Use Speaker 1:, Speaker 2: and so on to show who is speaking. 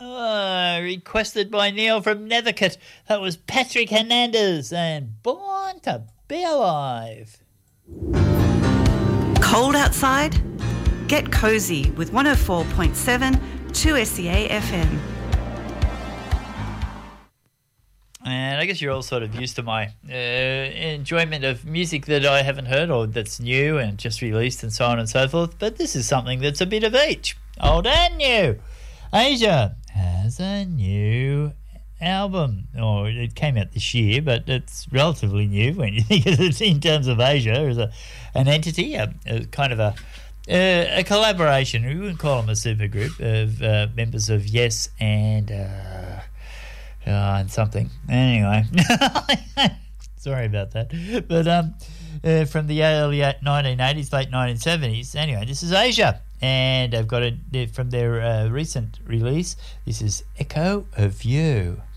Speaker 1: Requested by Neil from Nethercote. That was Patrick Hernandez and Born to Be Alive.
Speaker 2: Cold outside? Get cosy with 104.7 2SEA FM.
Speaker 1: And I guess you're all sort of used to my enjoyment of music that I haven't heard or that's new and just released and so on and so forth. But this is something that's a bit of each, old and new. Asia has a new album, or it came out this year, but it's relatively new when you think of it in terms of Asia as an entity, a kind of a collaboration. We wouldn't call them a supergroup of members of Yes and something. Anyway, sorry about that. But from the early 1980s, late 1970s. Anyway, this is Asia. And I've got it from their recent release. This is Echo of You.